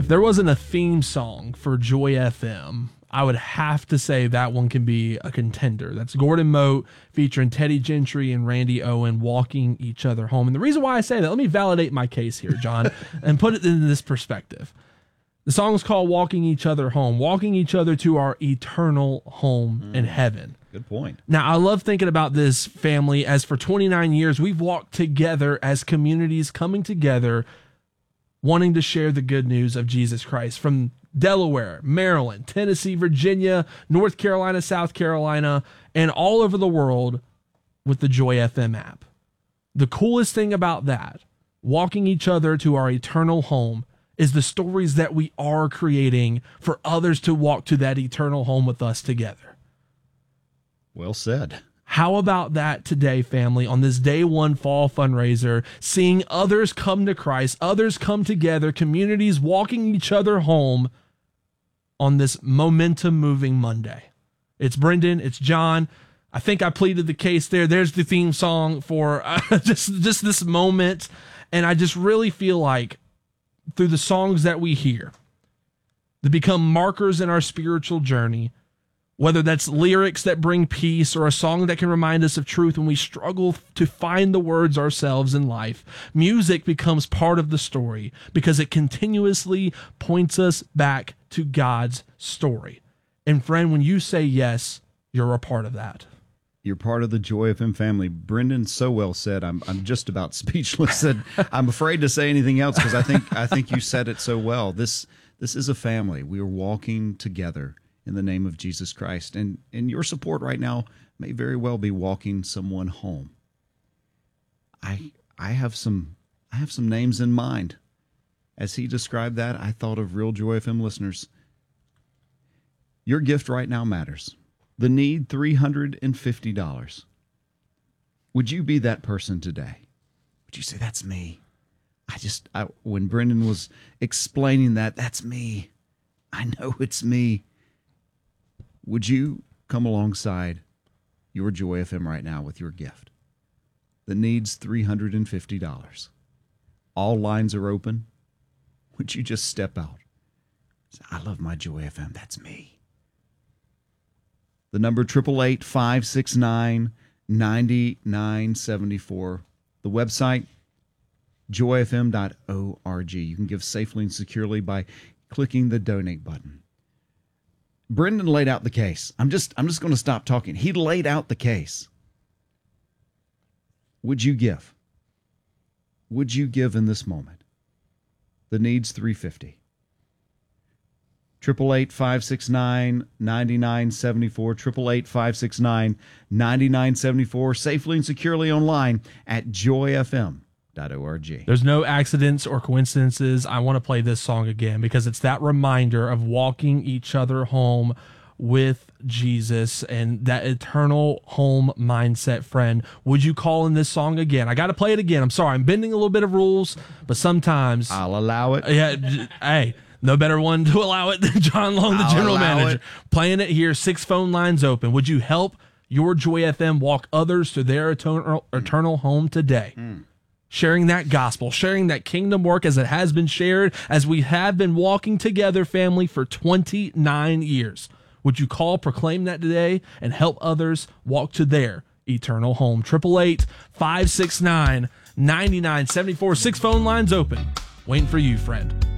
If there wasn't a theme song for Joy FM, I would have to say that one can be a contender. That's Gordon Mote featuring Teddy Gentry and Randy Owen, Walking Each Other Home. And the reason why I say that, let me validate my case here, John, and put it into this perspective. The song is called Walking Each Other Home, walking each other to our eternal home in heaven. Good point. Now, I love thinking about this family as for 29 years, we've walked together as communities coming together, wanting to share the good news of Jesus Christ from Delaware, Maryland, Tennessee, Virginia, North Carolina, South Carolina, and all over the world with the Joy FM app. The coolest thing about that, walking each other to our eternal home, is the stories that we are creating for others to walk to that eternal home with us together. Well said. How about that today, family, on this day one fall fundraiser, seeing others come to Christ, others come together, communities walking each other home on this momentum moving Monday. It's Brendan, it's John. I think I pleaded the case there. There's the theme song for just this moment. And I just really feel like through the songs that we hear, that become markers in our spiritual journey, whether that's lyrics that bring peace or a song that can remind us of truth when we struggle to find the words ourselves in life, music becomes part of the story because it continuously points us back to God's story. And friend, when you say yes, you're a part of that. You're part of the Joy FM family. Brendan, so well said. I'm just about speechless. And I'm afraid to say anything else because I think you said it so well. This is a family. We are walking together in the name of Jesus Christ. And your support right now may very well be walking someone home. I have some names in mind. As he described that, I thought of real Joy FM listeners. Your gift right now matters. The need, $350. Would you be that person today? Would you say, that's me? When Brendan was explaining that, that's me. I know it's me. Would you come alongside your Joy FM right now with your gift? The need's $350. All lines are open. Would you just step out? Say, I love my Joy FM. That's me. The number 888-569-9974. The website, joyfm.org. You can give safely and securely by clicking the donate button. Brendan laid out the case. I'm just going to stop talking. He laid out the case. Would you give? Would you give in this moment? The need's $350. 888-569-9974, 888-569-9974, safely and securely online at joyfm.org. There's no accidents or coincidences. I want to play this song again because it's that reminder of walking each other home with Jesus and that eternal home mindset. Friend, would you call in this song again? I got to play it again. I'm sorry, I'm bending a little bit of rules, but sometimes I'll allow it. Yeah, hey, no better one to allow it than John Long, the general manager. Playing it here, 6 phone lines open. Would you help your Joy FM walk others to their eternal home today? Sharing that gospel, sharing that kingdom work as it has been shared, as we have been walking together, family, for 29 years. Would you call, proclaim that today, and help others walk to their eternal home? 888-569-9974. 6 phone lines open. Waiting for you, friend.